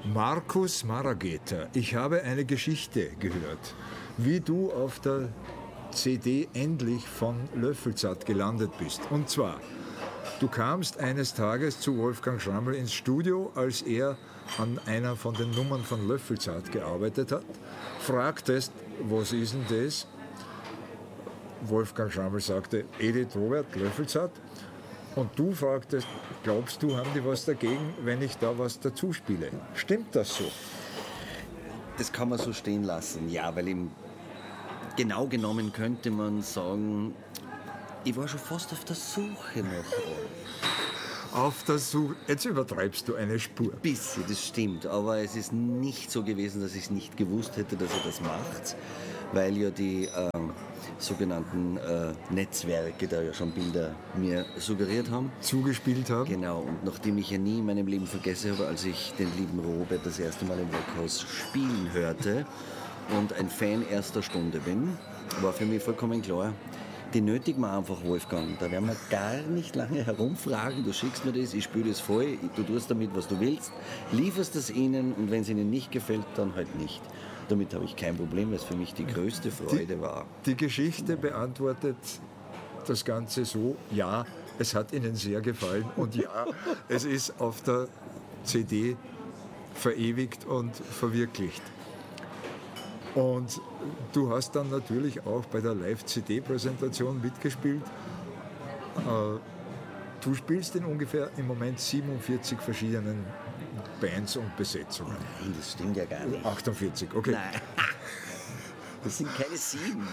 Markus Maragheta, ich habe eine Geschichte gehört, wie du auf der CD endlich von Löffelzart gelandet bist. Und zwar, du kamst eines Tages zu Wolfgang Schramml ins Studio, als er an einer von den Nummern von Löffelzart gearbeitet hat, fragtest, was ist denn das? Wolfgang Schramml sagte, Edith Robert, Löffelzart. Und du fragtest, glaubst du, haben die was dagegen, wenn ich da was dazu spiele? Stimmt das so? Das kann man so stehen lassen, ja, weil genau genommen könnte man sagen, ich war schon fast auf der Suche nach Auf der Suche, jetzt übertreibst du eine Spur. Ein bisschen, das stimmt, aber es ist nicht so gewesen, dass ich es nicht gewusst hätte, dass er das macht, weil ja die sogenannten Netzwerke da ja schon Bilder mir suggeriert haben. Zugespielt haben? Genau, und nachdem ich ja nie in meinem Leben vergessen habe, als ich den lieben Robert das erste Mal im Rockhaus spielen hörte und ein Fan erster Stunde bin, war für mich vollkommen klar, die nötigen wir einfach, Wolfgang. Da werden wir gar nicht lange herumfragen. Du schickst mir das, ich spiele das voll, du tust damit, was du willst, lieferst es ihnen und wenn es ihnen nicht gefällt, dann halt nicht. Damit habe ich kein Problem, weil es für mich die größte Freude war. Die Geschichte beantwortet das Ganze so, ja, es hat ihnen sehr gefallen und ja, es ist auf der CD verewigt und verwirklicht. Und du hast dann natürlich auch bei der Live-CD-Präsentation mitgespielt. Du spielst in ungefähr im Moment 47 verschiedenen Bands und Besetzungen. Nein, das stimmt ja gar nicht. 48, okay. Nein, das sind keine 7.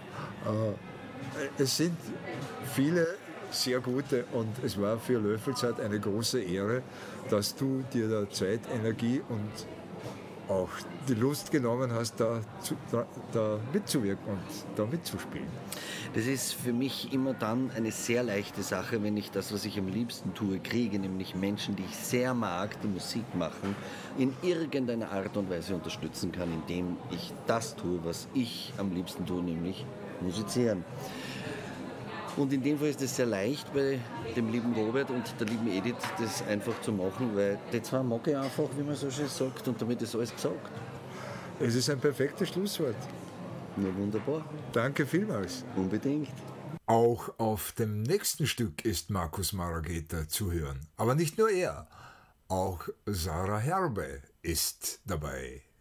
Es sind viele sehr gute und es war für Löffelzart eine große Ehre, dass du dir da Zeit, Energie und auch die Lust genommen hast, da mitzuwirken und da mitzuspielen. Das ist für mich immer dann eine sehr leichte Sache, wenn ich das, was ich am liebsten tue, kriege, nämlich Menschen, die ich sehr mag, die Musik machen, in irgendeiner Art und Weise unterstützen kann, indem ich das tue, was ich am liebsten tue, nämlich musizieren. Und in dem Fall ist es sehr leicht, bei dem lieben Robert und der lieben Edith das einfach zu machen, weil die zwei mag ich einfach, wie man so schön sagt, und damit ist alles gesagt. Es ist ein perfektes Schlusswort. Na wunderbar. Danke vielmals. Unbedingt. Auch auf dem nächsten Stück ist Markus Maragheta zu hören. Aber nicht nur er, auch Sarah Herbe ist dabei.